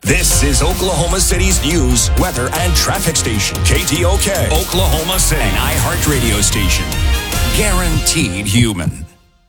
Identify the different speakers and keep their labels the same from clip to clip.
Speaker 1: This is Oklahoma City's news, weather, and traffic station. KTOK, Oklahoma City, an iHeartRadio station. Guaranteed human.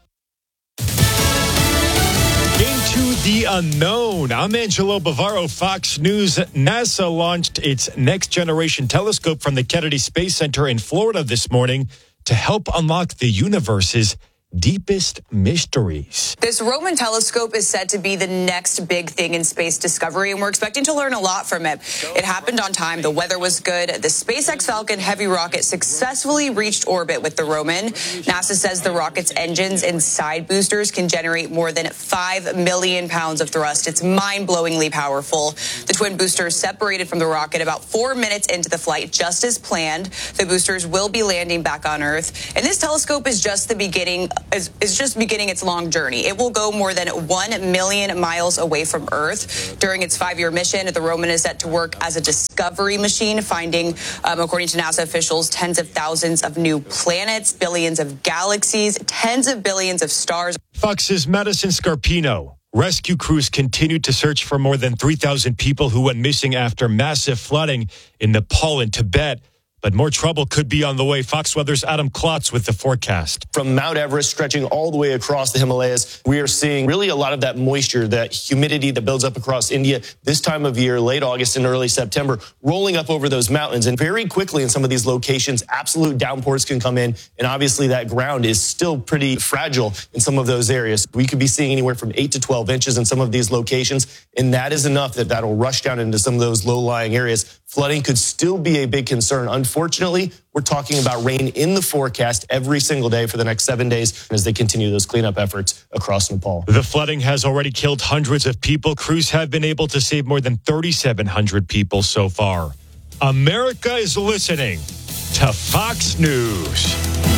Speaker 2: Into the unknown. I'm Angelo Bavaro, Fox News. NASA launched its Next Generation Telescope from the Kennedy Space Center in Florida this morning to help unlock the universe's deepest mysteries.
Speaker 3: This Roman telescope is said to be the next big thing in space discovery, and we're expecting to learn a lot from it. It happened on time. The weather was good. The SpaceX Falcon Heavy rocket successfully reached orbit with the Roman. NASA says the rocket's engines and side boosters can generate more than 5 million pounds of thrust. It's mind-blowingly powerful. The twin boosters separated from the rocket about 4 minutes into the flight, just as planned. The boosters will be landing back on Earth, and this telescope is just the beginning. Is just beginning its long journey. It will go more than 1 million miles away from Earth. During its 5-year mission, the Roman is set to work as a discovery machine, finding, according to NASA officials, tens of thousands of new planets, billions of galaxies, tens of billions of stars.
Speaker 2: Fox's Madison Scarpino. Rescue crews continued to search for more than 3,000 people who went missing after massive flooding in Nepal and Tibet. But more trouble could be on the way. Fox Weather's Adam Klotz with the forecast.
Speaker 4: From Mount Everest stretching all the way across the Himalayas, we are seeing really a lot of that moisture, that humidity that builds up across India this time of year, late August and early September, rolling up over those mountains. And very quickly in some of these locations, absolute downpours can come in. And obviously that ground is still pretty fragile in some of those areas. We could be seeing anywhere from 8 to 12 inches in some of these locations. And that is enough that'll rush down into some of those low-lying areas. Flooding could still be a big concern. Unfortunately, we're talking about rain in the forecast every single day for the next 7 days as they continue those cleanup efforts across Nepal.
Speaker 2: The flooding has already killed hundreds of people. Crews have been able to save more than 3,700 people so far. America is listening to Fox News.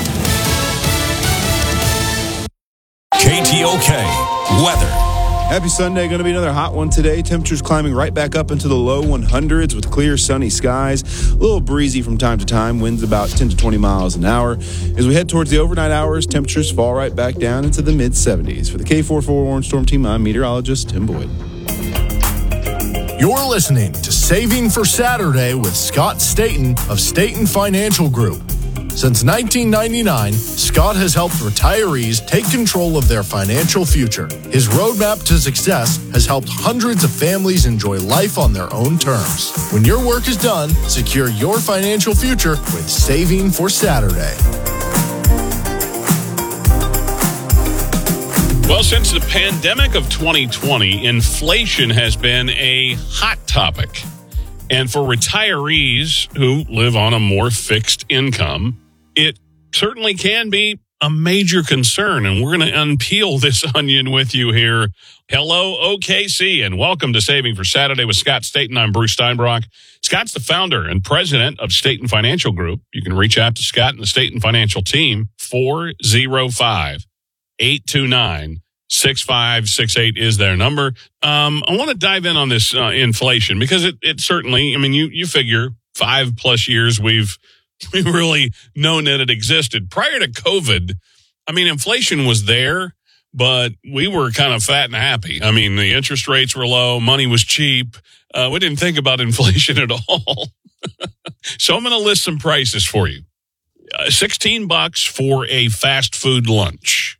Speaker 1: KTOK, weather.
Speaker 5: Happy Sunday. Going to be another hot one today. Temperatures climbing right back up into the low 100s with clear, sunny skies. A little breezy from time to time. Winds about 10 to 20 miles an hour. As we head towards the overnight hours, temperatures fall right back down into the mid-70s. For the K44 Warren Storm Team, I'm meteorologist Tim Boyd.
Speaker 6: You're listening to Saving for Saturday with Scott Staten of Staten Financial Group. Since 1999, Scott has helped retirees take control of their financial future. His roadmap to success has helped hundreds of families enjoy life on their own terms. When your work is done, secure your financial future with Saving for Saturday.
Speaker 7: Well, since the pandemic of 2020, inflation has been a hot topic. And for retirees who live on a more fixed income, it certainly can be a major concern. And we're going to unpeel this onion with you here. Hello, OKC, and welcome to Saving for Saturday with Scott Staten. I'm Bruce Steinbrock. Scott's the founder and president of Staten Financial Group. You can reach out to Scott and the Staten Financial team. 405-829-6568 is their number. I want to dive in on this inflation because it certainly, I mean, you figure 5+ years we've really known that it existed. Prior to COVID, I mean, inflation was there, but we were kind of fat and happy. I mean, the interest rates were low, money was cheap. We didn't think about inflation at all. So I'm going to list some prices for you. $16 for a fast food lunch.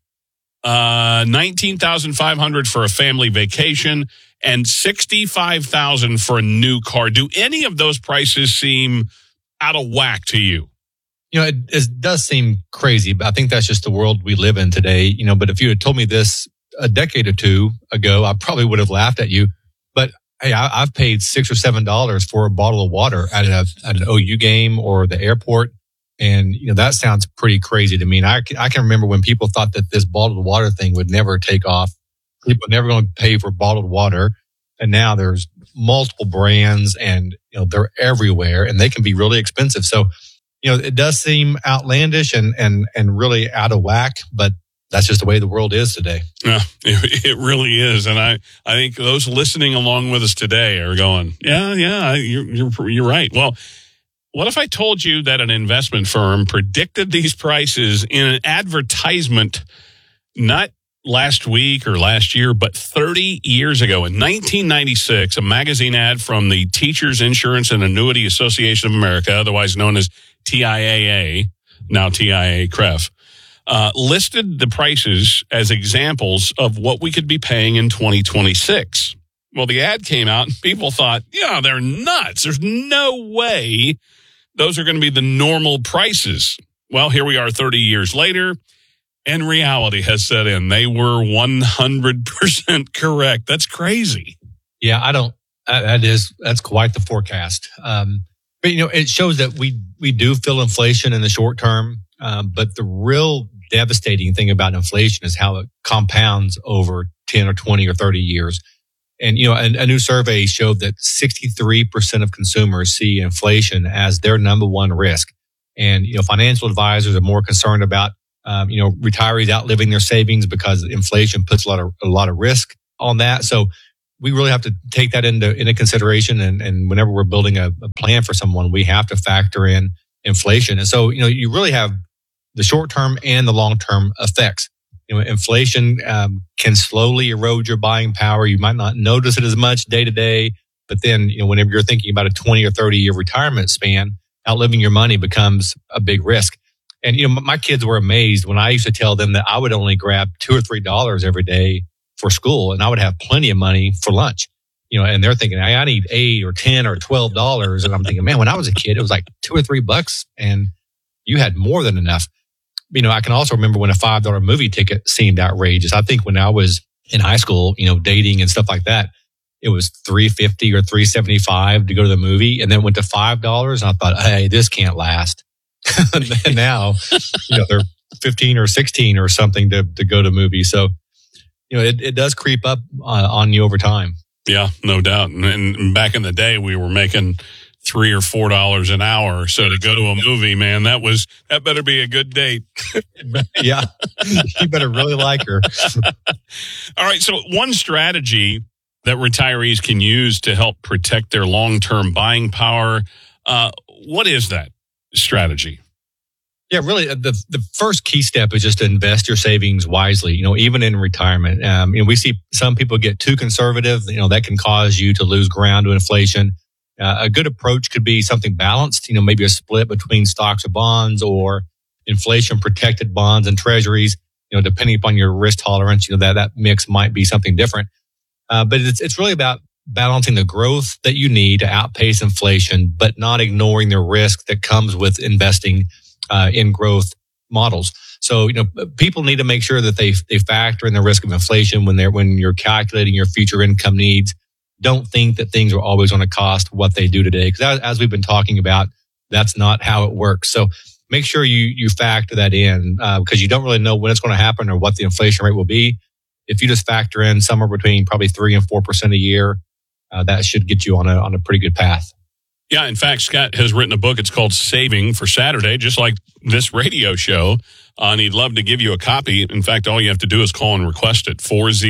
Speaker 7: $19,500 for a family vacation, and $65,000 for a new car. Do any of those prices seem out of whack to you?
Speaker 8: You know, it does seem crazy, but I think that's just the world we live in today. You know, but if you had told me this a decade or two ago, I probably would have laughed at you. But hey, I've paid $6 or $7 for a bottle of water at an OU game or the airport. And, you know, that sounds pretty crazy to me. And I can remember when people thought that this bottled water thing would never take off. People are never going to pay for bottled water. And now there's multiple brands and, you know, they're everywhere and they can be really expensive. So, you know, it does seem outlandish and really out of whack, but that's just the way the world is today.
Speaker 7: Yeah, it really is. And I think those listening along with us today are going, yeah, you're right. Well, what if I told you that an investment firm predicted these prices in an advertisement not last week or last year, but 30 years ago in 1996, a magazine ad from the Teachers Insurance and Annuity Association of America, otherwise known as TIAA, now TIAA-CREF, listed the prices as examples of what we could be paying in 2026. Well, the ad came out and people thought, yeah, they're nuts. There's no way those are going to be the normal prices. Well, here we are 30 years later, and reality has set in. They were 100% correct. That's crazy.
Speaker 8: Yeah, that's quite the forecast. But, it shows that we do feel inflation in the short term. But the real devastating thing about inflation is how it compounds over 10 or 20 or 30 years. And, a new survey showed that 63% of consumers see inflation as their number one risk. And, financial advisors are more concerned about, retirees outliving their savings because inflation puts a lot of risk on that. So we really have to take that into consideration. And whenever we're building a plan for someone, we have to factor in inflation. And so, you really have the short-term and the long-term effects. Inflation can slowly erode your buying power. You might not notice it as much day to day, but then, whenever you're thinking about a 20 or 30 year retirement span, outliving your money becomes a big risk. And, my kids were amazed when I used to tell them that I would only grab $2 or $3 every day for school and I would have plenty of money for lunch. And they're thinking, I need $8 or $10 or $12. And I'm thinking, man, when I was a kid, it was like $2 or $3 and you had more than enough. I can also remember when a $5 movie ticket seemed outrageous. I think when I was in high school, dating and stuff like that, it was $3.50 or $3.75 to go to the movie, and then it went to $5. And I thought, hey, this can't last. And now, they're 15 or 16 or something to go to movies. So, it does creep up on you over time.
Speaker 7: Yeah, no doubt. And back in the day, we were making $3 or $4 an hour. So to go to a movie, man, that better be a good date.
Speaker 8: Yeah. You better really like her.
Speaker 7: All right. So one strategy that retirees can use to help protect their long-term buying power. What is that strategy?
Speaker 8: Yeah, really, the first key step is just to invest your savings wisely, even in retirement. We see some people get too conservative. That can cause you to lose ground to inflation. A good approach could be something balanced, maybe a split between stocks or bonds or inflation protected bonds and treasuries, depending upon your risk tolerance, that mix might be something different. But it's really about balancing the growth that you need to outpace inflation, but not ignoring the risk that comes with investing in growth models. So, people need to make sure that they factor in the risk of inflation when you're calculating your future income needs. Don't think that things are always going to cost what they do today. Because as we've been talking about, that's not how it works. So make sure you factor that in because you don't really know when it's going to happen or what the inflation rate will be. If you just factor in somewhere between probably 3% and 4% a year, that should get you on a pretty good path.
Speaker 7: Yeah, in fact, Scott has written a book. It's called Saving for Saturday, just like this radio show. And he'd love to give you a copy. In fact, all you have to do is call and request it,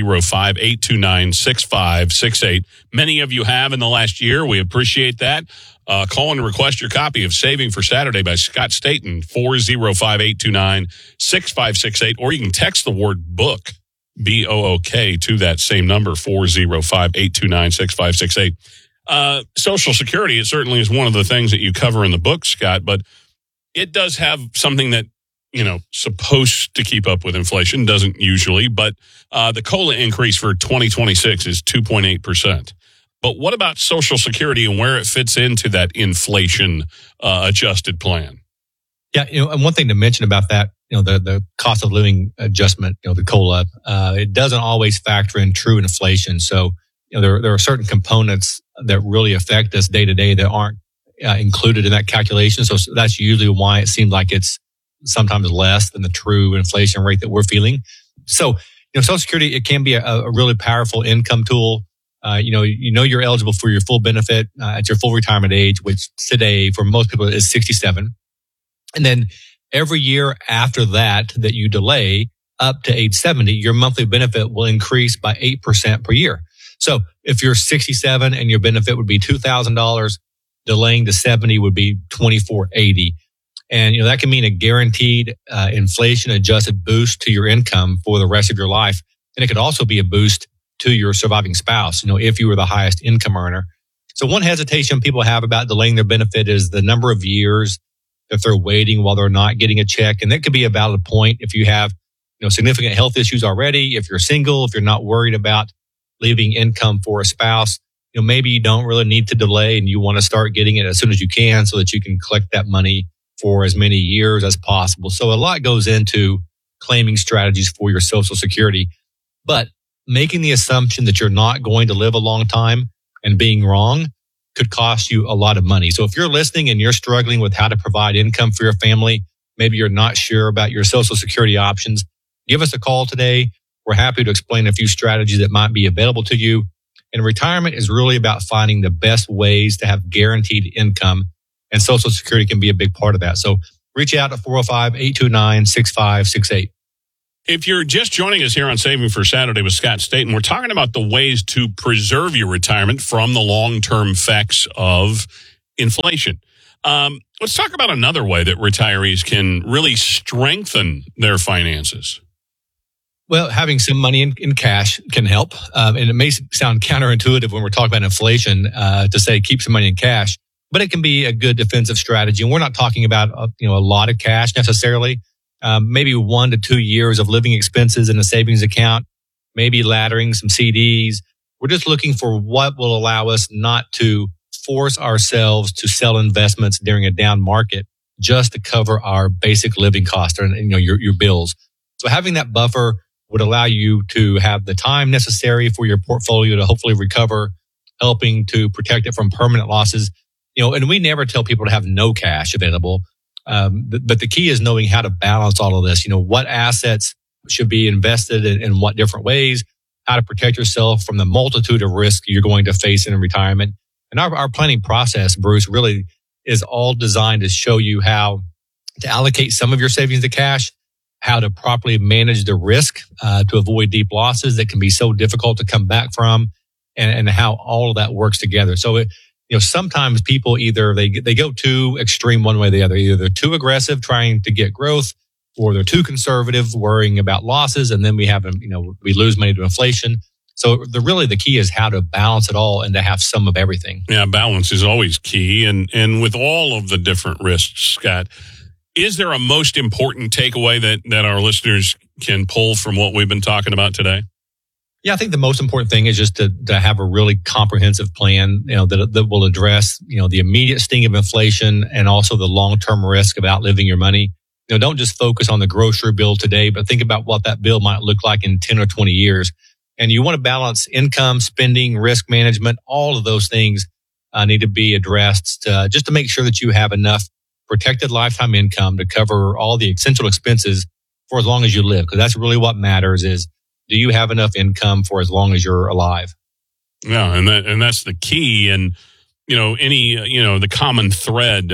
Speaker 7: 405-829-6568. Many of you have in the last year. We appreciate that. Call and request your copy of Saving for Saturday by Scott Staten, 405-829-6568. Or you can text the word book, B-O-O-K, to that same number, 405-829-6568. Social Security, it certainly is one of the things that you cover in the book, Scott, but it does have something that, supposed to keep up with inflation, doesn't usually, but the COLA increase for 2026 is 2.8%. But what about Social Security and where it fits into that inflation adjusted plan?
Speaker 8: Yeah, and one thing to mention about that, the cost of living adjustment, the COLA, it doesn't always factor in true inflation. So, there are certain components that really affect us day to day that aren't included in that calculation. So that's usually why it seems like it's sometimes less than the true inflation rate that we're feeling. So, Social Security, it can be a really powerful income tool. You're eligible for your full benefit at your full retirement age, which today for most people is 67. And then every year after that you delay up to age 70, your monthly benefit will increase by 8% per year. So if you're 67 and your benefit would be $2,000, delaying to 70 would be $2,480. And, that can mean a guaranteed inflation-adjusted boost to your income for the rest of your life. And it could also be a boost to your surviving spouse, if you were the highest income earner. So one hesitation people have about delaying their benefit is the number of years that they're waiting while they're not getting a check. And that could be a valid point if you have, significant health issues already, if you're single, if you're not worried about leaving income for a spouse. Maybe you don't really need to delay and you want to start getting it as soon as you can so that you can collect that money for as many years as possible. So a lot goes into claiming strategies for your Social Security, but making the assumption that you're not going to live a long time and being wrong could cost you a lot of money. So if you're listening and you're struggling with how to provide income for your family, maybe you're not sure about your Social Security options, give us a call today. We're happy to explain a few strategies that might be available to you. And retirement is really about finding the best ways to have guaranteed income, and Social Security can be a big part of that. So reach out at 405-829-6568.
Speaker 7: If you're just joining us here on Saving for Saturday with Scott Staten, we're talking about the ways to preserve your retirement from the long-term effects of inflation. Let's talk about another way that retirees can really strengthen their finances.
Speaker 8: Well, having some money in cash can help. And it may sound counterintuitive when we're talking about inflation to say keep some money in cash, but it can be a good defensive strategy. And we're not talking about a lot of cash necessarily. Maybe 1 to 2 years of living expenses in a savings account, maybe laddering some CDs. We're just looking for what will allow us not to force ourselves to sell investments during a down market just to cover our basic living costs and your bills. So having that buffer would allow you to have the time necessary for your portfolio to hopefully recover, helping to protect it from permanent losses. And we never tell people to have no cash available. But the key is knowing how to balance all of this. What assets should be invested in what different ways, how to protect yourself from the multitude of risks you're going to face in retirement. And our planning process, Bruce, really is all designed to show you how to allocate some of your savings to cash, how to properly manage the risk to avoid deep losses that can be so difficult to come back from, and how all of that works together. So sometimes people either they go too extreme one way or the other. Either they're too aggressive trying to get growth, or they're too conservative worrying about losses, and then we lose money to inflation. So the key is how to balance it all and to have some of everything.
Speaker 7: Yeah, balance is always key. And with all of the different risks, Scott, is there a most important takeaway that our listeners can pull from what we've been talking about today?
Speaker 8: Yeah, I think the most important thing is just to have a really comprehensive plan, that will address, the immediate sting of inflation and also the long-term risk of outliving your money. Don't just focus on the grocery bill today, but think about what that bill might look like in 10 or 20 years. And you want to balance income, spending, risk management. All of those things need to be addressed just to make sure that you have enough protected lifetime income to cover all the essential expenses for as long as you live. Because that's really what matters is, do you have enough income for as long as you're alive?
Speaker 7: Yeah, and that's the key. And, the common thread,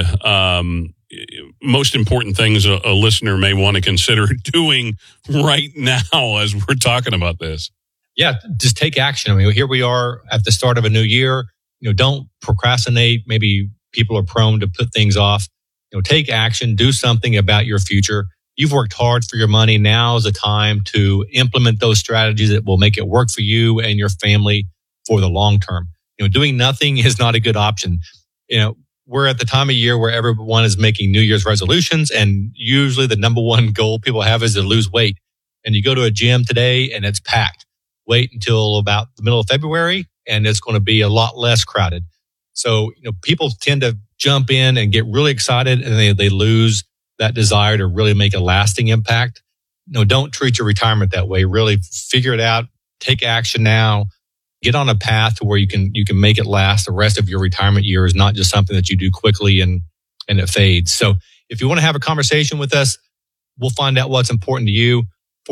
Speaker 7: most important things a listener may want to consider doing right now as we're talking about this.
Speaker 8: Yeah, just take action. Here we are at the start of a new year. Don't procrastinate. Maybe people are prone to put things off. Take action. Do something about your future. You've worked hard for your money. Now is the time to implement those strategies that will make it work for you and your family for the long term. Doing nothing is not a good option. We're at the time of year where everyone is making New Year's resolutions, and usually the number one goal people have is to lose weight. And you go to a gym today and it's packed. Wait until about the middle of February and it's going to be a lot less crowded. So, people tend to jump in and get really excited, and they lose that desire to really make a lasting impact. Don't treat your retirement that way. Really figure it out. Take action now. Get on a path to where you can make it last the rest of your retirement years, not just something that you do quickly and it fades. So if you want to have a conversation with us, we'll find out what's important to you.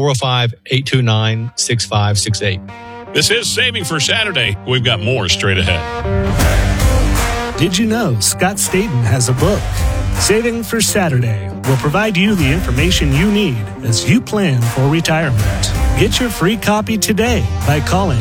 Speaker 8: 405-829-6568.
Speaker 7: This is Saving for Saturday. We've got more straight ahead.
Speaker 9: Did you know Scott Staten has a book? Saving for Saturday will provide you the information you need as you plan for retirement. Get your free copy today by calling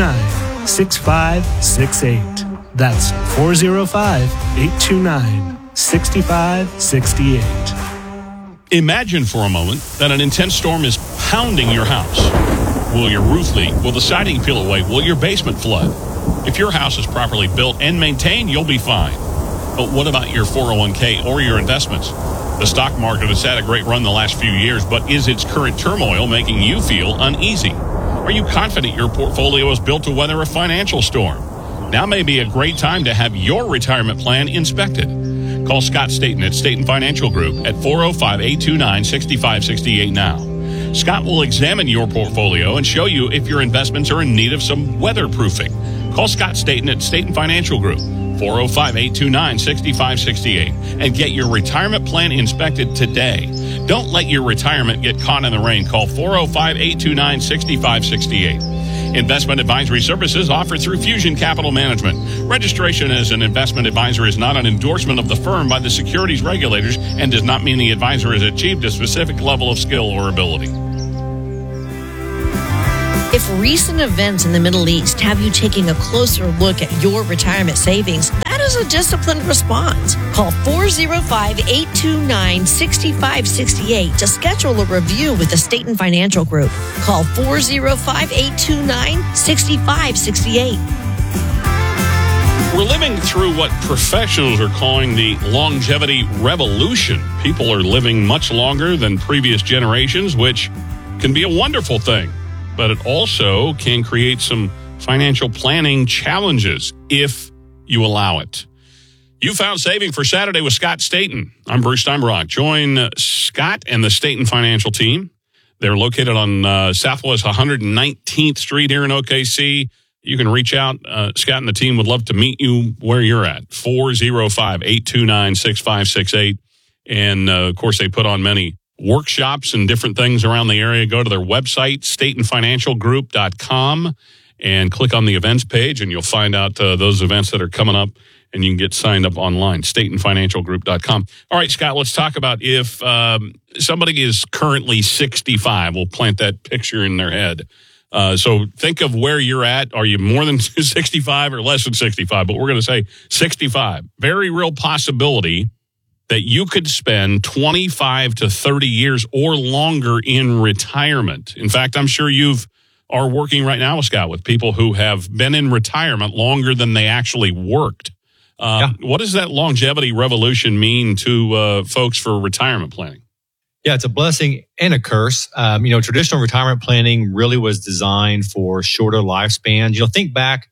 Speaker 9: 405-829-6568. That's 405-829-6568. 6568.
Speaker 7: Imagine for a moment that an intense storm is pounding your house. Will your roof leak? Will the siding peel away? Will your basement flood? If your house is properly built and maintained, you'll be fine. But what about your 401k or your investments? The stock market has had a great run the last few years, but is its current turmoil making you feel uneasy? Are you confident your portfolio is built to weather a financial storm? Now may be a great time to have your retirement plan inspected. Call Scott Staten at Staten Financial Group at 405-829-6568 now. Scott will examine your portfolio and show you if your investments are in need of some weatherproofing. Call Scott Staten at Staten Financial Group, 405-829-6568, and get your retirement plan inspected today. Don't let your retirement get caught in the rain. Call 405-829-6568. Investment advisory services offered through Fusion Capital Management. Registration as an investment advisor is not an endorsement of the firm by the securities regulators and does not mean the advisor has achieved a specific level of skill or ability.
Speaker 10: If recent events in the Middle East have you taking a closer look at your retirement savings, that is a disciplined response. Call 405-829-6568 to schedule a review with the Staten Financial Group. Call 405-829-6568.
Speaker 7: We're living through what professionals are calling the longevity revolution. People are living much longer than previous generations, which can be a wonderful thing. But it also can create some financial planning challenges if you allow it. You found Saving for Saturday with Scott Staten. I'm Bruce Steinbrock. Join Scott and the Staten Financial team. They're located on Southwest 119th Street here in OKC. You can reach out. Scott and the team would love to meet you where you're at. 405-829-6568. And, of course, they put on many workshops and different things around the area. Go to their website, StatenFinancialGroup.com, and click on the events page, and you'll find out those events that are coming up, and you can get signed up online, StatenFinancialGroup.com. All right, Scott, let's talk about if somebody is currently 65. We'll plant that picture in their head. So think of where you're at. Are you more than 65 or less than 65? But we're going to say 65. Very real possibility that you could spend 25 to 30 years or longer in retirement. In fact, I'm sure are working right now, Scott, with people who have been in retirement longer than they actually worked. What does that longevity revolution mean to folks for retirement planning?
Speaker 8: Yeah, it's a blessing and a curse. Traditional retirement planning really was designed for shorter lifespans. Think back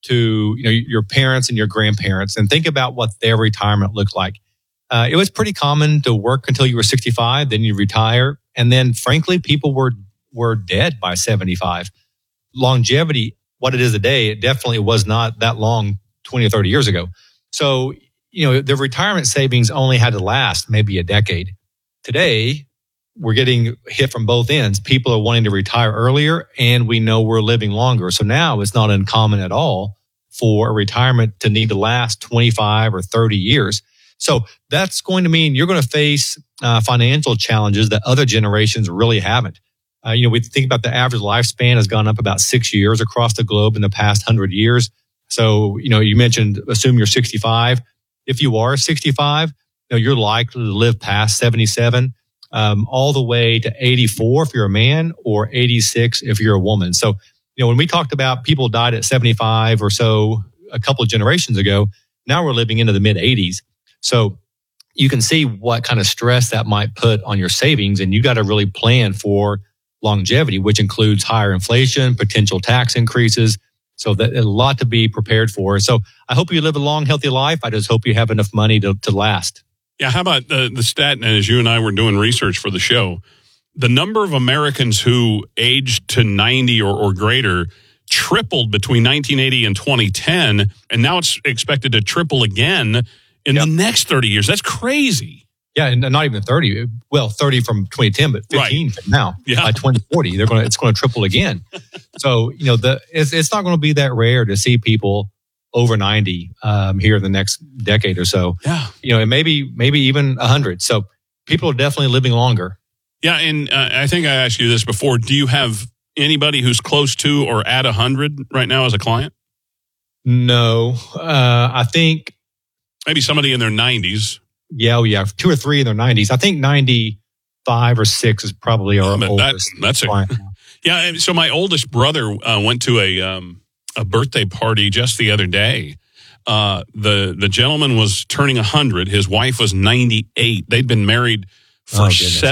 Speaker 8: to your parents and your grandparents and think about what their retirement looked like. It was pretty common to work until you were 65, then you retire. And then, frankly, people were dead by 75. Longevity, what it is today, it definitely was not that long 20 or 30 years ago. So, the retirement savings only had to last maybe a decade. Today, we're getting hit from both ends. People are wanting to retire earlier, and we know we're living longer. So now it's not uncommon at all for a retirement to need to last 25 or 30 years. So that's going to mean you're going to face financial challenges that other generations really haven't. We think about the average lifespan has gone up about 6 years across the globe in the past 100 years. So, you mentioned, assume you're 65. If you are 65, you're likely to live past 77, all the way to 84 if you're a man or 86 if you're a woman. So, when we talked about people died at 75 or so a couple of generations ago, now we're living into the mid 80s. So you can see what kind of stress that might put on your savings, and you got to really plan for longevity, which includes higher inflation, potential tax increases. So that a lot to be prepared for. So I hope you live a long, healthy life. I just hope you have enough money to last.
Speaker 7: Yeah, how about the stat, and as you and I were doing research for the show, the number of Americans who aged to 90 or greater tripled between 1980 and 2010, and now it's expected to triple again in the next 30 years. That's crazy.
Speaker 8: Yeah, and not even 30. Well, 30 from 2010, but 15 from now.
Speaker 7: Yeah.
Speaker 8: By 2040, it's going to triple again. So, it's not going to be that rare to see people over 90 here in the next decade or so.
Speaker 7: Yeah.
Speaker 8: And maybe even 100. So people are definitely living longer.
Speaker 7: Yeah, and I think I asked you this before. Do you have anybody who's close to or at 100 right now as a client?
Speaker 8: No. I think
Speaker 7: maybe somebody in their 90s.
Speaker 8: Yeah, 2 or 3 in their 90s. I think 95 or 6 is probably our oldest.
Speaker 7: That's
Speaker 8: client.
Speaker 7: Yeah. So my oldest brother went to a birthday party just the other day. The gentleman was turning 100. His wife was 98. They'd been married for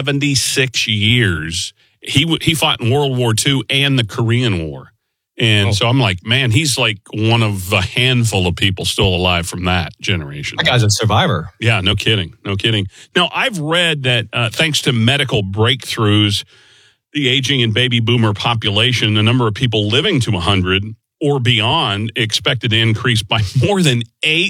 Speaker 7: 76 years. He fought in World War II and the Korean War. And so I'm like, man, he's like one of a handful of people still alive from that generation.
Speaker 8: That guy's a survivor.
Speaker 7: Yeah, no kidding. Now, I've read that thanks to medical breakthroughs, the aging and baby boomer population, the number of people living to 100 or beyond expected to increase by more than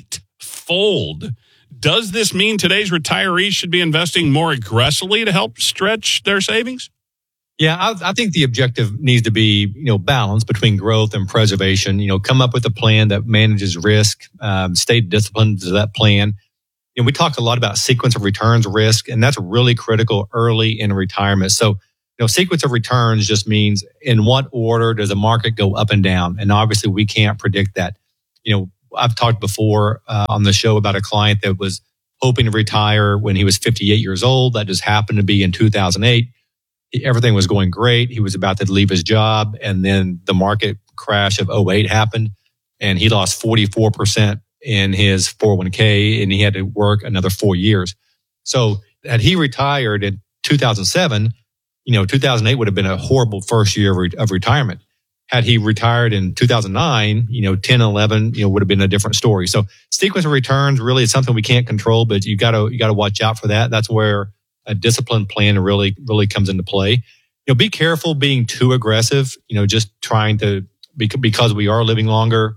Speaker 7: 8-fold. Does this mean today's retirees should be investing more aggressively to help stretch their savings?
Speaker 8: Yeah, I think the objective needs to be, balance between growth and preservation. Come up with a plan that manages risk, stay disciplined to that plan. We talk a lot about sequence of returns risk, and that's really critical early in retirement. So, sequence of returns just means in what order does the market go up and down? And obviously we can't predict that. I've talked before on the show about a client that was hoping to retire when he was 58 years old. That just happened to be in 2008. Everything was going great. He was about to leave his job, and then the market crash of 2008 happened, and he lost 44% in his 401k, and he had to work another 4 years. So had he retired in 2007, 2008 would have been a horrible first year of retirement. Had he retired in 2009, 10, 11, would have been a different story. So sequence of returns really is something we can't control, but you got to watch out for that. That's where a disciplined plan really comes into play. Be careful being too aggressive, just trying to, because we are living longer,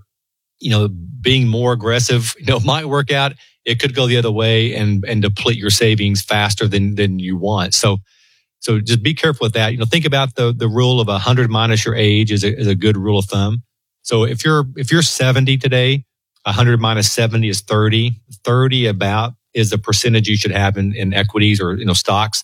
Speaker 8: being more aggressive, might work out. It could go the other way and deplete your savings faster than you want. So just be careful with that. Think about the rule of 100 minus your age is a good rule of thumb. So if you're 70 today, 100 minus 70 is 30. 30 about is the percentage you should have in equities or stocks.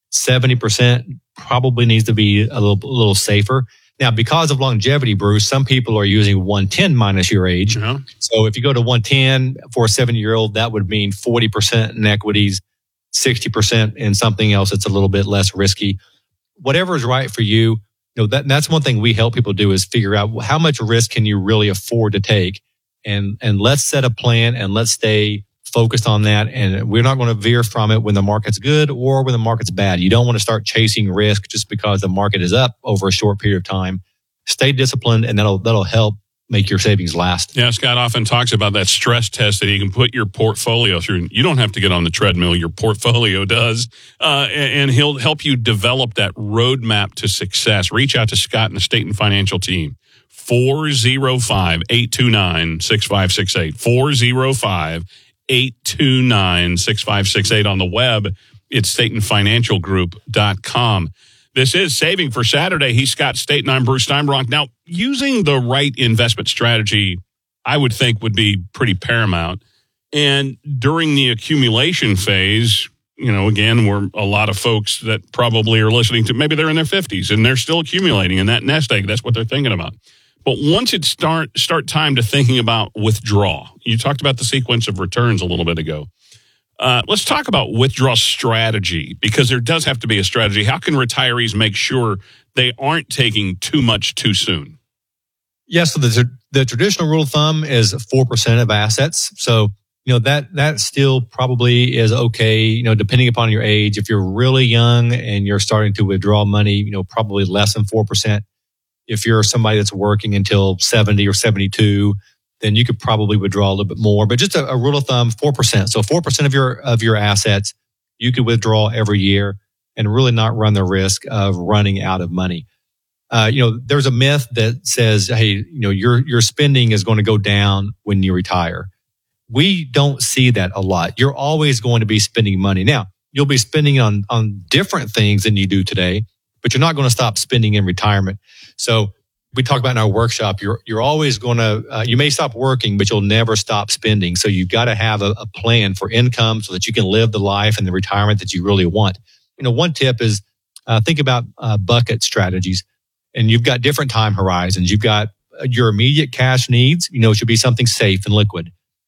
Speaker 8: 70% probably needs to be a little safer. Now, because of longevity, Bruce, some people are using 110 minus your age.
Speaker 7: Uh-huh.
Speaker 8: So if you go to 110 for a 70-year-old, that would mean 40% in equities, 60% in something else that's a little bit less risky. Whatever is right for you, that's one thing we help people do is figure out how much risk can you really afford to take, and let's set a plan and let's stay focused on that. And we're not going to veer from it when the market's good or when the market's bad. You don't want to start chasing risk just because the market is up over a short period of time. Stay disciplined, and that'll help make your savings last.
Speaker 7: Yeah, Scott often talks about that stress test that you can put your portfolio through. You don't have to get on the treadmill. Your portfolio does. And he'll help you develop that roadmap to success. Reach out to Scott and the Staten Financial team. 405-829-6568. 405-829-6568 on the web. It's StatenFinancialGroup.com. This is Saving for Saturday. He's Scott Staten. I'm Bruce Steinbrock. Now, using the right investment strategy, I would think would be pretty paramount. And during the accumulation phase, again, we're a lot of folks that probably are listening to, maybe they're in their 50s and they're still accumulating in that nest egg. That's what they're thinking about. But once it start time to thinking about withdrawal, you talked about the sequence of returns a little bit ago. Let's talk about withdrawal strategy, because there does have to be a strategy. How can retirees make sure they aren't taking too much too soon?
Speaker 8: Yes, so the traditional rule of thumb is 4% of assets. So, that still probably is okay, depending upon your age. If you're really young and you're starting to withdraw money, probably less than 4%. If you're somebody that's working until 70 or 72, then you could probably withdraw a little bit more. But just a rule of thumb, 4%. So 4% of your assets, you could withdraw every year and really not run the risk of running out of money. There's a myth that says, hey, your spending is going to go down when you retire. We don't see that a lot. You're always going to be spending money. Now, you'll be spending on different things than you do today, but you're not going to stop spending in retirement. So we talk about in our workshop, you're always going to, you may stop working, but you'll never stop spending. So you've got to have a plan for income so that you can live the life and the retirement that you really want. One tip is think about bucket strategies, and you've got different time horizons. You've got your immediate cash needs, should be something safe and liquid.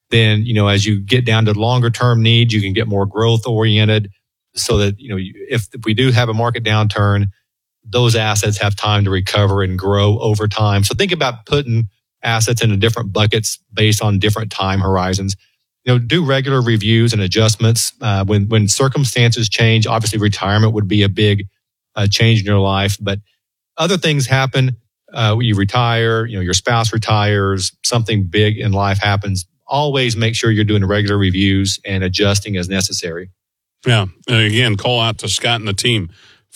Speaker 8: then, as you get down to longer term needs, you can get more growth oriented so that, if we do have a market downturn, those assets have time to recover and grow over time. So think about putting assets into different buckets based on different time horizons. Do regular reviews and adjustments. When circumstances change, obviously retirement would be a big change in your life, but other things happen. You retire, your spouse retires, something big in life happens. Always make sure you're doing regular reviews and adjusting as necessary.
Speaker 7: Yeah. And again, call out to Scott and the team,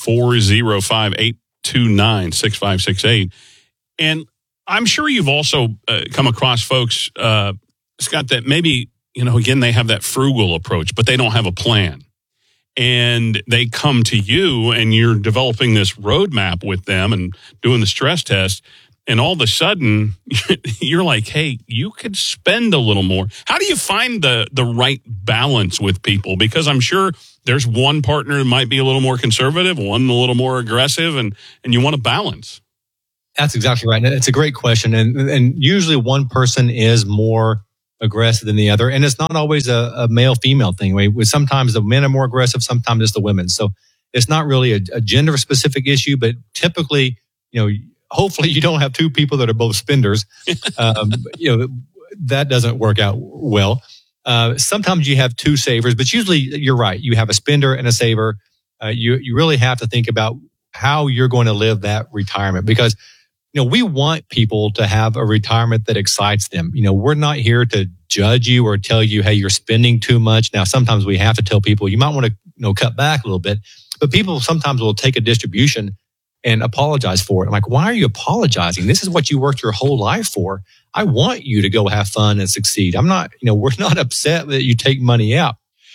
Speaker 7: 405-829-6568. And I'm sure you've also come across folks, Scott, that maybe, again, they have that frugal approach, but they don't have a plan. And they come to you and you're developing this roadmap with them and doing the stress test. And all of a sudden, you're like, hey, you could spend a little more. How do you find the right balance with people? Because I'm sure there's one partner that might be a little more conservative, one a little more aggressive, and you want to balance.
Speaker 8: That's exactly right. It's a great question. And usually one person is more aggressive than the other. And it's not always a male-female thing. Sometimes the men are more aggressive, sometimes it's the women. So it's not really a gender-specific issue, but typically, hopefully you don't have two people that are both spenders. That doesn't work out well. Sometimes you have two savers, but usually you're right. You have a spender and a saver. You really have to think about how you're going to live that retirement because, we want people to have a retirement that excites them. We're not here to judge you or tell you, hey, you're spending too much. Now, sometimes we have to tell people you might want to, cut back a little bit, but people sometimes will take a distribution and apologize for it. I'm like, why are you apologizing? This is what you worked your whole life for. I want you to go have fun and succeed. I'm not, we're not upset that you take money out.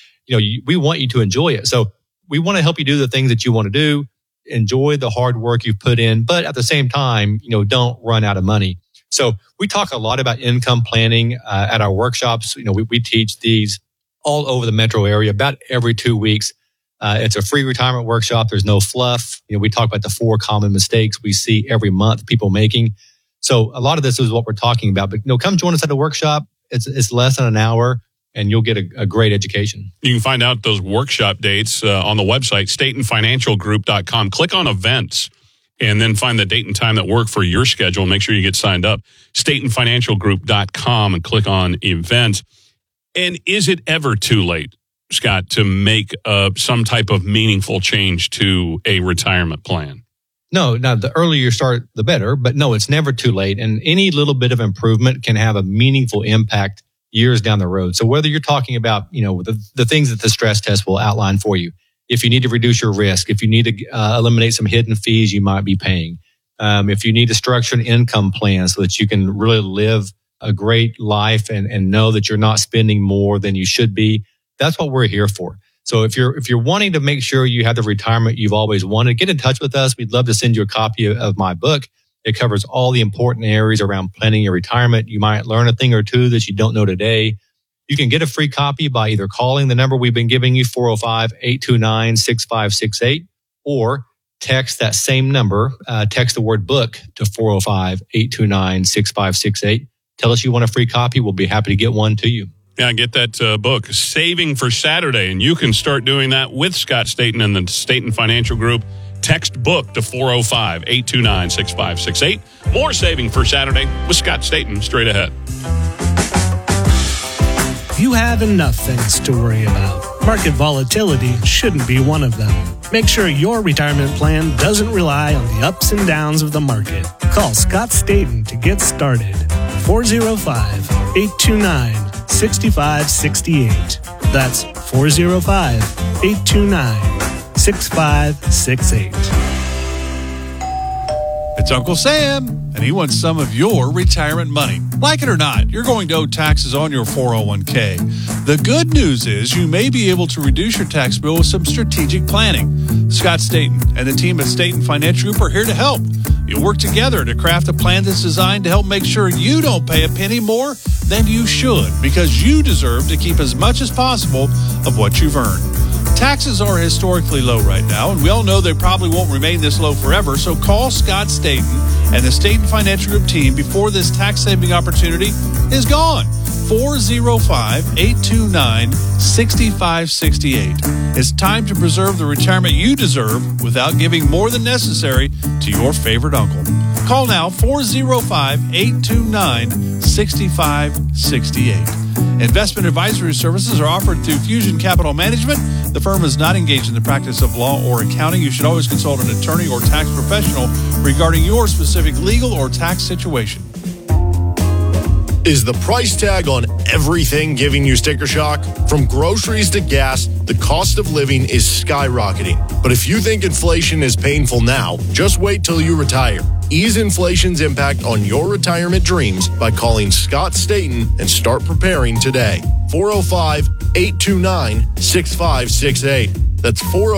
Speaker 8: We want you to enjoy it. So we want to help you do the things that you want to do, enjoy the hard work you've put in, but at the same time, don't run out of money. So we talk a lot about income planning at our workshops. We teach these all over the metro area about every 2 weeks. It's a free retirement workshop. There's no fluff. We talk about the 4 common mistakes we see every month people making. So a lot of this is what we're talking about. But come join us at the workshop. It's less than an hour, and you'll get a great education. You
Speaker 7: can find out those workshop dates on the website, StatenFinancialGroup.com. Click on events, and then find the date and time that work for your schedule. Make sure you get signed up. StatenFinancialGroup.com and click on events. And is it ever too late, Scott, to make some type of meaningful change to a retirement plan?
Speaker 8: No, now the earlier you start, the better. But no, it's never too late. And any little bit of improvement can have a meaningful impact years down the road. So whether you're talking about, the things that the stress test will outline for you, if you need to reduce your risk, if you need to eliminate some hidden fees you might be paying, if you need to structure an income plan so that you can really live a great life and know that you're not spending more than you should be, that's what we're here for. So if you're wanting to make sure you have the retirement you've always wanted, get in touch with us. We'd love to send you a copy of my book. It covers all the important areas around planning your retirement. You might learn a thing or two that you don't know today. You can get a free copy by either calling the number we've been giving you, 405-829-6568, or text that same number, text the word book to 405-829-6568. Tell us you want a free copy. We'll be happy to get one to you.
Speaker 7: Yeah, get that book, Saving for Saturday, and you can start doing that with Scott Staten and the Staten Financial Group. Text book to 405-829-6568. More Saving for Saturday with Scott Staten straight ahead.
Speaker 9: You have enough things to worry about. Market volatility shouldn't be one of them. Make sure your retirement plan doesn't rely on the ups and downs of the market. Call Scott Staten to get started. 405-829-6568. That's 405-829-6568.
Speaker 11: It's Uncle Sam, and he wants some of your retirement money. Like it or not, you're going to owe taxes on your 401k. The good news is you may be able to reduce your tax bill with some strategic planning. Scott Staten and the team at Staten Financial Group are here to help. You'll work together to craft a plan that's designed to help make sure you don't pay a penny more than you should, because you deserve to keep as much as possible of what you've earned. Taxes are historically low right now, and we all know they probably won't remain this low forever, so call Scott Staten and the Staten Financial Group team before this tax-saving opportunity is gone. 405-829-6568. It's time to preserve the retirement you deserve without giving more than necessary to your favorite uncle. Call now, 405-829-6568. Investment advisory services are offered through Fusion Capital Management. The firm is not engaged in the practice of law or accounting. You should always consult an attorney or tax professional regarding your specific legal or tax situation.
Speaker 6: Is the price tag on everything giving you sticker shock? From groceries to gas, the cost of living is skyrocketing. But if you think inflation is painful now, just wait till you retire. Ease inflation's impact on your retirement dreams by calling Scott Staten and start preparing today. 405-829-6568. That's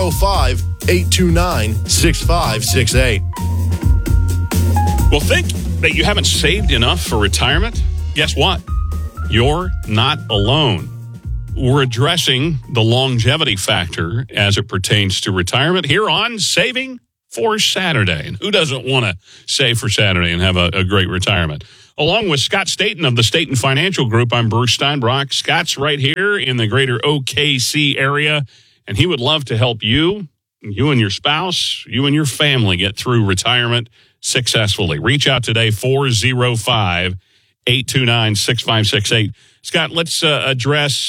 Speaker 6: 405-829-6568.
Speaker 7: Well, think that you haven't saved enough for retirement? Guess what? You're not alone. We're addressing the longevity factor as it pertains to retirement here on Saving for Saturday. And who doesn't want to save for Saturday and have a great retirement? Along with Scott Staten of the Staten Financial Group, I'm Bruce Steinbrock. Scott's right here in the greater OKC area, and he would love to help you and your spouse, you and your family get through retirement successfully. Reach out today, 405-829-6568. Scott, let's address,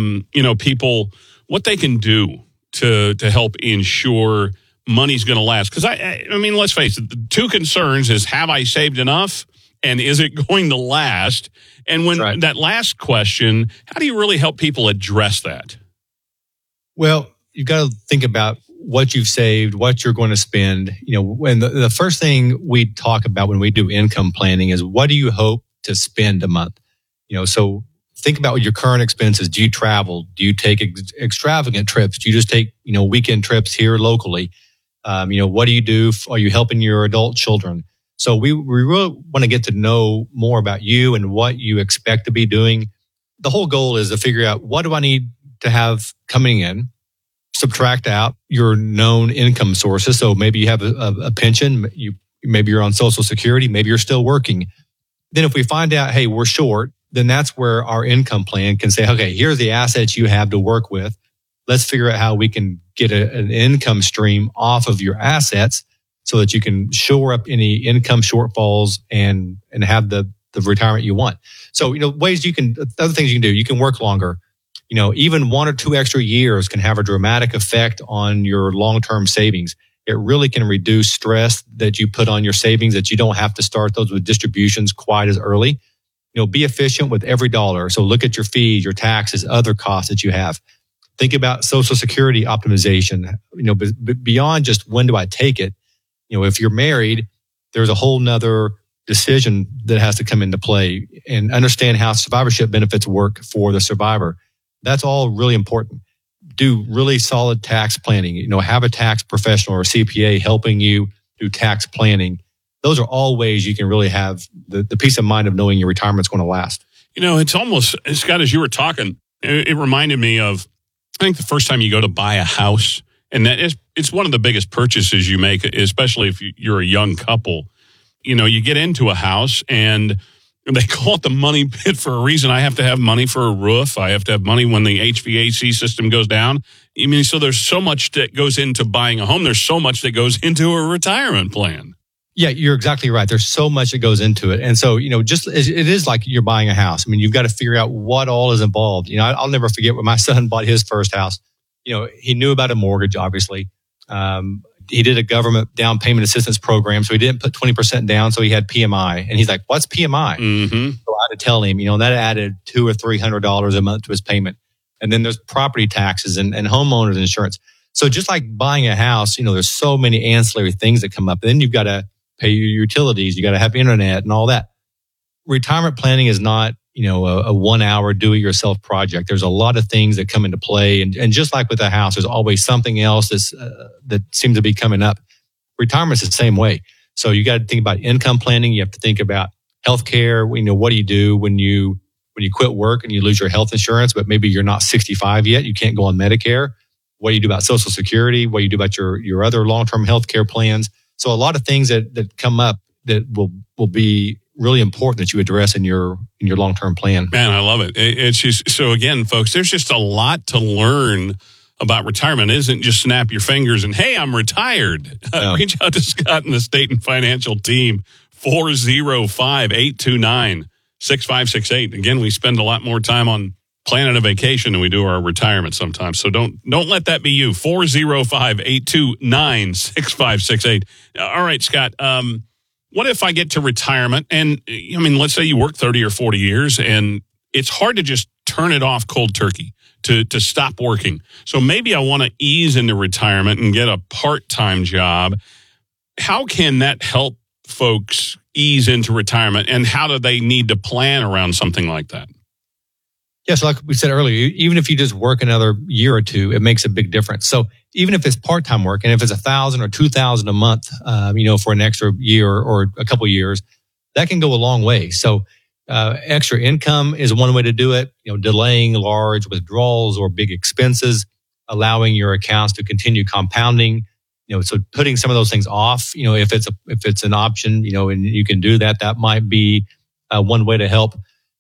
Speaker 7: people, what they can do to help ensure money's going to last. Because, I mean, let's face it, the two concerns is, have I saved enough? And is it going to last? And when that last question, how do you really help people address that?
Speaker 8: Well, you've got to think about what you've saved, what you're going to spend. When the first thing we talk about when we do income planning is, what do you hope to spend a month? So think about your current expenses. Do you travel? Do you take extravagant trips? Do you just take, weekend trips here locally? What do you do? Are you helping your adult children? So we really want to get to know more about you and what you expect to be doing. The whole goal is to figure out, what do I need to have coming in? Subtract out your known income sources. So maybe you have a pension. Maybe you're on Social Security. Maybe you're still working. Then if we find out, hey, we're short, then that's where our income plan can say, okay, here's the assets you have to work with. Let's figure out how we can get an income stream off of your assets so that you can shore up any income shortfalls and have the retirement you want. So, ways other things you can do, you can work longer. Even 1 or 2 extra years can have a dramatic effect on your long-term savings. It really can reduce stress that you put on your savings, that you don't have to start those with distributions quite as early. Be efficient with every dollar. So look at your fees, your taxes, other costs that you have. Think about Social Security optimization, beyond just when do I take it? If you're married, there's a whole nother decision that has to come into play, and understand how survivorship benefits work for the survivor. That's all really important. Do really solid tax planning. Have a tax professional or a CPA helping you do tax planning. Those are all ways you can really have the peace of mind of knowing your retirement's going to last.
Speaker 7: It's almost, Scott, as you were talking, it reminded me of, I think the first time you go to buy a house, and it's one of the biggest purchases you make, especially if you're a young couple. You get into a house and they call it the money pit for a reason. I have to have money for a roof. I have to have money when the HVAC system goes down. So there's so much that goes into buying a home. There's so much that goes into a retirement plan.
Speaker 8: Yeah, you're exactly right. There's so much that goes into it. And so, just it is like you're buying a house. You've got to figure out what all is involved. I'll never forget when my son bought his first house. He knew about a mortgage, obviously. He did a government down payment assistance program, so he didn't put 20% down, so he had PMI. And he's like, what's PMI?
Speaker 7: Mm-hmm.
Speaker 8: So I had to tell him, that added $200 or $300 a month to his payment. And then there's property taxes and homeowners insurance. So just like buying a house, there's so many ancillary things that come up. Then you've got to pay your utilities. You got to have internet and all that. Retirement planning is not, a 1 hour do-it-yourself project. There's a lot of things that come into play. And just like with a house, there's always something else that seems to be coming up. Retirement's the same way. So you got to think about income planning. You have to think about healthcare. What do you do when you quit work and you lose your health insurance, but maybe you're not 65 yet? You can't go on Medicare. what you do about Social Security, what you do about your other long-term health care plans. So a lot of things that come up that will be really important that you address in your long-term plan.
Speaker 7: Man, I love it. It's just, so again, folks, there's just a lot to learn about retirement. It isn't just snap your fingers and, hey, I'm retired.
Speaker 8: No.
Speaker 7: Reach out to Scott and the State and Financial team, 405-829-6568. Again, we spend a lot more time on planning a vacation than we do our retirement sometimes. So don't let that be you. 405-829-6568. All right, Scott. What if I get to retirement and, I mean, let's say you work 30 or 40 years and it's hard to just turn it off cold turkey to stop working. So maybe I want to ease into retirement and get a part-time job. How can that help folks ease into retirement, and how do they need to plan around something like that?
Speaker 8: Yes, like we said earlier, even if you just work another year or two, it makes a big difference. So even if it's part-time work, and if it's $1,000 or $2,000 a month, for an extra year or a couple of years, that can go a long way. So extra income is one way to do it. Delaying large withdrawals or big expenses, allowing your accounts to continue compounding. So putting some of those things off. If it's an option, and you can do that, that might be one way to help.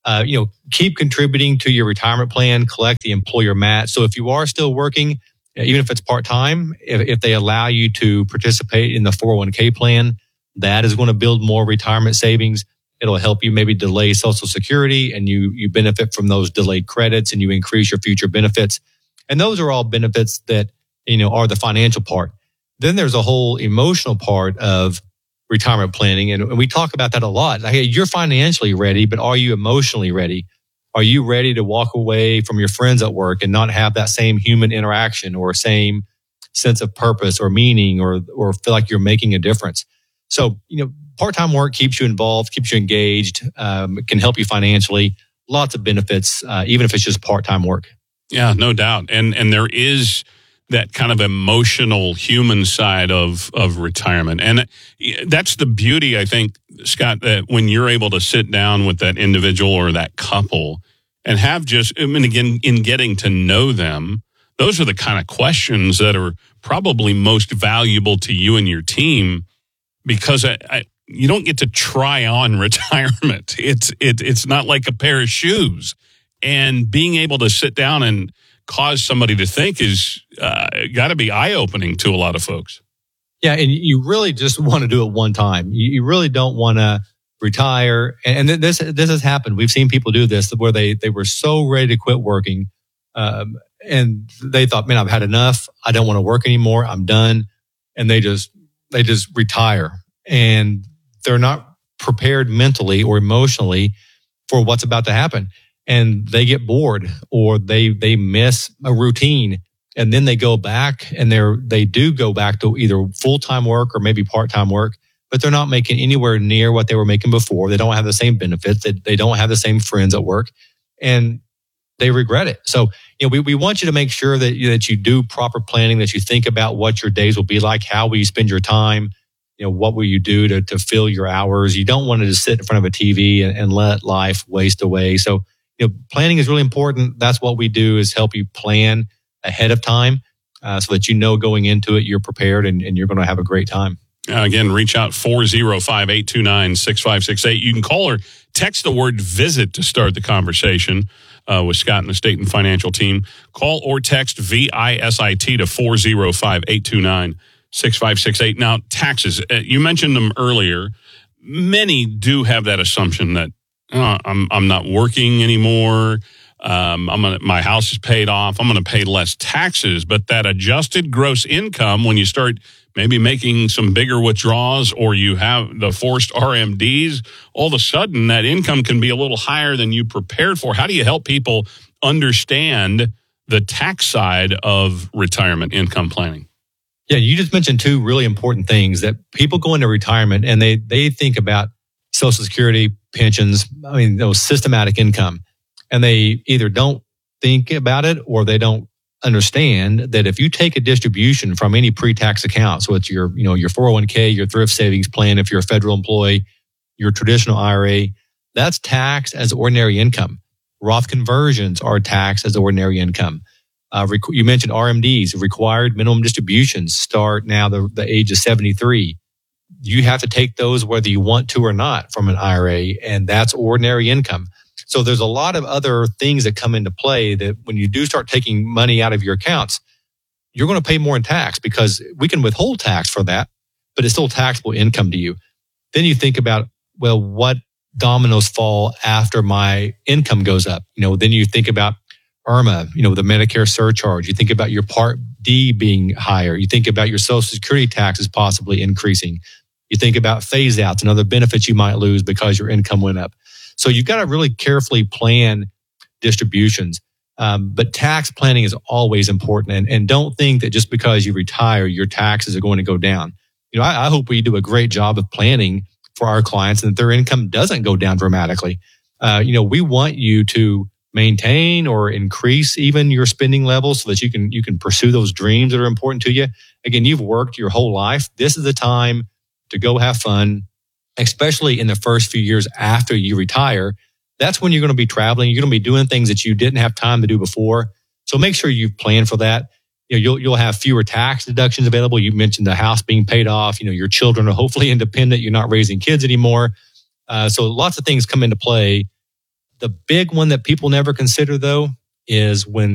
Speaker 8: Keep contributing to your retirement plan, collect the employer match. So if you are still working, even if it's part-time, if they allow you to participate in the 401k plan, that is going to build more retirement savings. It'll help you maybe delay Social Security, and you benefit from those delayed credits, and you increase your future benefits. And those are all benefits that, are the financial part. Then there's a whole emotional part of retirement planning. And we talk about that a lot. Like, hey, you're financially ready, but are you emotionally ready? Are you ready to walk away from your friends at work and not have that same human interaction or same sense of purpose or meaning or feel like you're making a difference? So, part-time work keeps you involved, keeps you engaged, can help you financially. Lots of benefits, even if it's just part-time work.
Speaker 7: Yeah, no doubt. And there is that kind of emotional human side of retirement. And that's the beauty, I think, Scott, that when you're able to sit down with that individual or that couple and have again, in getting to know them, those are the kind of questions that are probably most valuable to you and your team, because you don't get to try on retirement. It's not like a pair of shoes. And being able to sit down and cause somebody to think is got to be eye-opening to a lot of folks.
Speaker 8: Yeah, and you really just want to do it one time. You really don't want to retire. And this has happened. We've seen people do this where they were so ready to quit working, and they thought, man, I've had enough. I don't want to work anymore. I'm done. And they just retire. And they're not prepared mentally or emotionally for what's about to happen. And they get bored, or they miss a routine, and then they go back, and they do go back to either full-time work or maybe part-time work, but they're not making anywhere near what they were making before. They don't have the same benefits. They don't have the same friends at work, and they regret it. So, we want you to make sure that you do proper planning, that you think about what your days will be like, how will you spend your time, what will you do to fill your hours. You don't want to just sit in front of a TV and let life waste away. So, planning is really important. That's what we do, is help you plan ahead of time so that going into it, you're prepared and you're going to have a great time.
Speaker 7: Again, reach out 405-829-6568. You can call or text the word VISIT to start the conversation with Scott and the State and Financial team. Call or text VISIT to 405-829-6568. Now, taxes, you mentioned them earlier. Many do have that assumption that I'm not working anymore. My house is paid off. I'm going to pay less taxes. But that adjusted gross income, when you start maybe making some bigger withdrawals, or you have the forced RMDs, all of a sudden that income can be a little higher than you prepared for. How do you help people understand the tax side of retirement income planning?
Speaker 8: Yeah, you just mentioned two really important things that people go into retirement and they think about Social Security, pensions, systematic income. And they either don't think about it, or they don't understand that if you take a distribution from any pre-tax account, so it's your 401k, your thrift savings plan, if you're a federal employee, your traditional IRA, that's taxed as ordinary income. Roth conversions are taxed as ordinary income. You mentioned RMDs, required minimum distributions start now the age of 73. You have to take those whether you want to or not from an IRA, and that's ordinary income. So there's a lot of other things that come into play that when you do start taking money out of your accounts, you're going to pay more in tax because we can withhold tax for that, but it's still taxable income to you. Then you think about, well, what dominoes fall after my income goes up? Then you think about IRMA, the Medicare surcharge. You think about your Part D being higher. You think about your Social Security taxes possibly increasing. You think about phase outs and other benefits you might lose because your income went up. So you've got to really carefully plan distributions. But tax planning is always important. And don't think that just because you retire, your taxes are going to go down. I hope we do a great job of planning for our clients and that their income doesn't go down dramatically. We want you to maintain or increase even your spending levels so that you can pursue those dreams that are important to you. Again, you've worked your whole life. This is the time to go have fun, especially in the first few years after you retire. That's when you're going to be traveling. You're going to be doing things that you didn't have time to do before. So make sure you've planned for that. You'll have fewer tax deductions available. You mentioned the house being paid off. Your children are hopefully independent. You're not raising kids anymore. So lots of things come into play. The big one that people never consider, though, is when